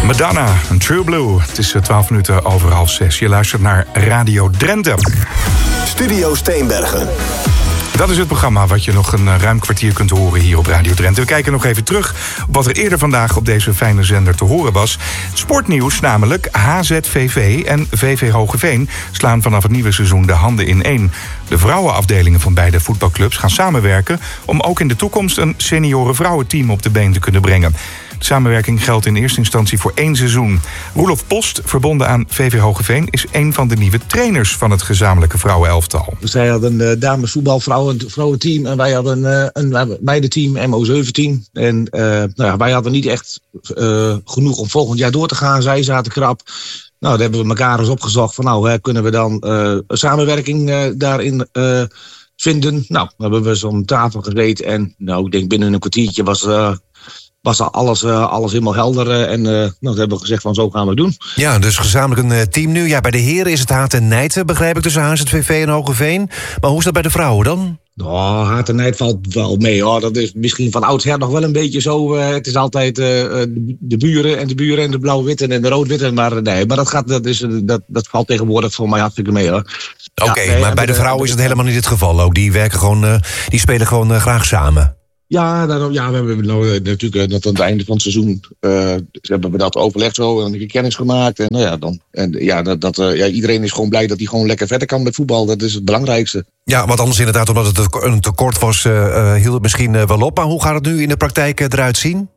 Madonna, True Blue. Het is 12 minuten over 5:30. Je luistert naar Radio Drenthe. Studio Steenbergen. Dat is het programma wat je nog een ruim kwartier kunt horen hier op Radio Drenthe. We kijken nog even terug op wat er eerder vandaag op deze fijne zender te horen was. Sportnieuws namelijk. HZVV en VV Hogeveen slaan vanaf het nieuwe seizoen de handen in één. De vrouwenafdelingen van beide voetbalclubs gaan samenwerken om ook in de toekomst een senioren vrouwenteam op de been te kunnen brengen. De samenwerking geldt in eerste instantie voor 1 seizoen. Roelof Post, verbonden aan VV Hogeveen, is een van de nieuwe trainers van het gezamenlijke vrouwenelftal. Zij hadden een damesvoetbal vrouwenteam en wij hadden een meidenteam, MO17. En wij hadden niet echt genoeg om volgend jaar door te gaan. Zij zaten krap. Nou, daar hebben we elkaar eens opgezocht van kunnen we dan een samenwerking daarin vinden. Nou, dan hebben we zo'n tafel gezeten en ik denk binnen een kwartiertje was alles helemaal helder. En dat hebben we gezegd van zo gaan we doen. Ja, dus gezamenlijk een team nu. Ja, bij de heren is het Haat en Nijd, begrijp ik, tussen HZVV en Hogeveen. Maar hoe is dat bij de vrouwen dan? Haat en Nijd valt wel mee. Dat is misschien van oudsher nog wel een beetje zo. Het is altijd de buren en de blauw-witte en de rood-witte. Maar nee, maar dat valt tegenwoordig voor mij hartstikke mee, hoor. Oké, maar bij de vrouwen is het helemaal niet het geval ook. Die werken gewoon, die spelen gewoon graag samen. Ja, we hebben natuurlijk tot het einde van het seizoen hebben we dat overlegd zo en kennis gemaakt. En iedereen is gewoon blij dat hij gewoon lekker verder kan met voetbal. Dat is het belangrijkste. Ja, want anders inderdaad, omdat het een tekort was, hield het misschien wel op. Maar hoe gaat het nu in de praktijk eruit zien?